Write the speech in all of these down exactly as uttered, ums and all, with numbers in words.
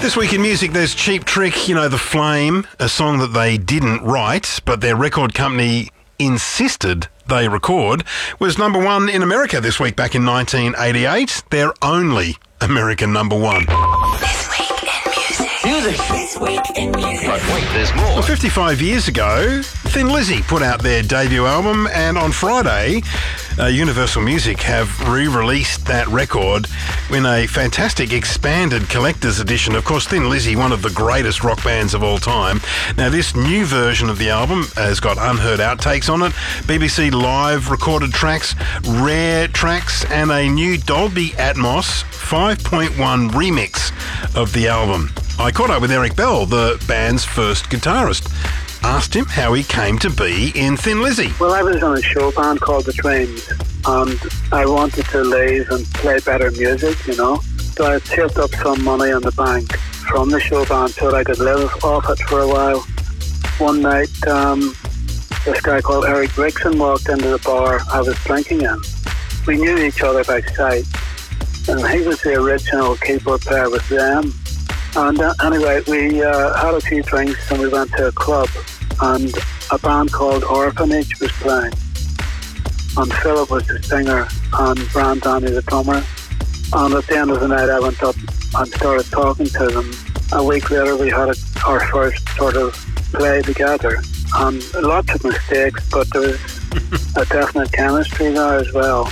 This week in music, there's Cheap Trick, you know, The Flame, a song that they didn't write, but their record company insisted they record, was number one in America this week back in nineteen eighty-eight. Their only American number one. This week in music. Music. This week in music. But wait, there's more. Well, fifty-five years ago, Thin Lizzy put out their debut album, and on Friday, uh, Universal Music have re-released that record in a fantastic expanded collector's edition. Of course, Thin Lizzy, one of the greatest rock bands of all time. Now, this new version of the album has got unheard outtakes on it, B B C Live recorded tracks, rare tracks, and a new Dolby Atmos five point one remix of the album. I caught up with Eric Bell, the band's first guitarist. Asked him how he came to be in Thin Lizzy. Well, I was in a show band called The Trains, and I wanted to leave and play better music, you know. So I saved up some money in the bank from the show band so that I could live off it for a while. One night, um, this guy called Eric Rickson walked into the bar I was drinking in. We knew each other by sight, and he was the original keyboard player with them. And uh, anyway, we uh, had a few drinks and we went to a club, and a band called Orphanage was playing. And Philip was the singer and Brandon the drummer. And at the end of the night I went up and started talking to them. A week later we had a, our first sort of play together. And lots of mistakes, but there was a definite chemistry there as well.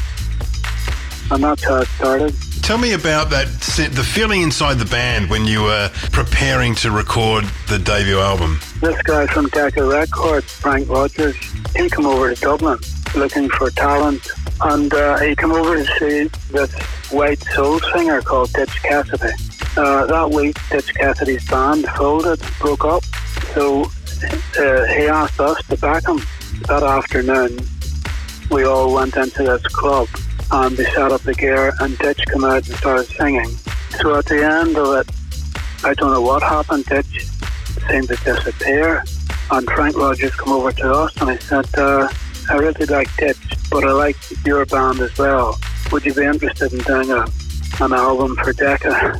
And that's how it started. Tell me about that, the feeling inside the band when you were preparing to record the debut album. This guy from Decca Records, Frank Rogers, he came over to Dublin looking for talent, and uh, he came over to see this white soul singer called Ditch Cassidy. Uh, that week, Ditch Cassidy's band folded, broke up, so uh, he asked us to back him. That afternoon, we all went into this club, and they set up the gear, and Ditch came out and started singing. So at the end of it, I don't know what happened, Ditch seemed to disappear, and Frank Rogers came over to us and he said, uh, I really like Ditch, but I like your band as well. Would you be interested in doing a, an album for Decca?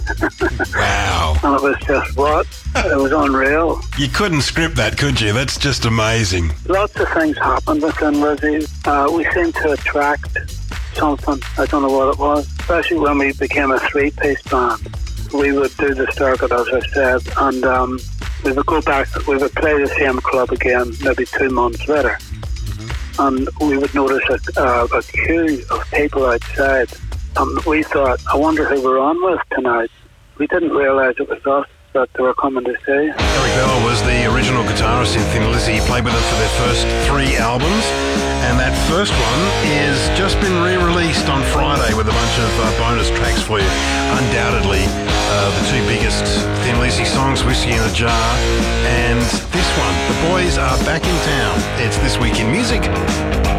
Wow. And it was just, what? It was unreal. You couldn't script that, could you? That's just amazing. Lots of things happened within Lizzy. Uh, we seemed to attract something, I don't know what it was, especially when we became a three-piece band. We would do the circuit, as I said, and um, we would go back, we would play the same club again maybe two months later, mm-hmm. and we would notice a, uh, a queue of people outside, and we thought, I wonder who we're on with tonight. We didn't realise it was us that they were coming to see. Eric Bell was the original guitarist in Thin Lizzy. He played with them for their first three albums, and that first one is just been re-released on Friday with a bunch of uh, bonus tracks for you. Undoubtedly, uh, the two biggest Thin Lizzy songs, Whiskey in a Jar, and this one, The Boys Are Back in Town. It's This Week in Music.